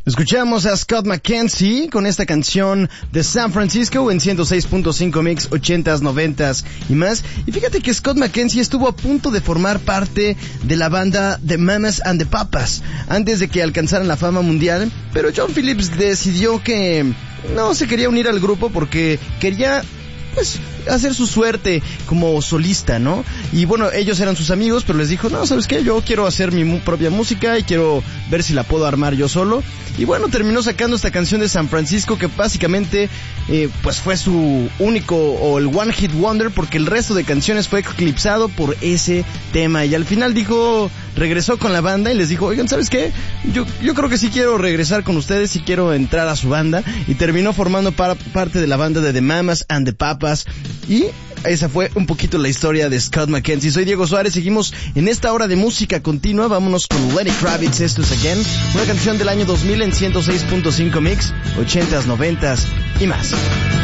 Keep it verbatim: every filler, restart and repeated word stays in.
Escuchamos a Scott McKenzie con esta canción de San Francisco en ciento seis punto cinco Mix, ochentas, noventas y más. Y fíjate que Scott McKenzie estuvo a punto de formar parte de la banda The Mamas and the Papas antes de que alcanzaran la fama mundial, pero John Phillips decidió que no se quería unir al grupo porque quería, pues, hacer su suerte como solista, ¿no? Y bueno, ellos eran sus amigos, pero les dijo, no, ¿sabes qué? Yo quiero hacer mi mu- propia música y quiero ver si la puedo armar yo solo. Y bueno, terminó sacando esta canción de San Francisco que básicamente, eh, pues fue su único, o el One Hit Wonder, porque el resto de canciones fue eclipsado por ese tema. Y al final dijo, regresó con la banda y les dijo, oigan, ¿sabes qué? Yo, yo creo que sí quiero regresar con ustedes y quiero entrar a su banda. Y terminó formando para, parte de la banda de The Mamas and the Papas. Y esa fue un poquito la historia de Scott McKenzie. Soy Diego Suárez, seguimos en esta hora de música continua. Vámonos con Lenny Kravitz, Esto es Again, una canción del año dos mil en ciento seis punto cinco Mix, ochentas, noventas y más.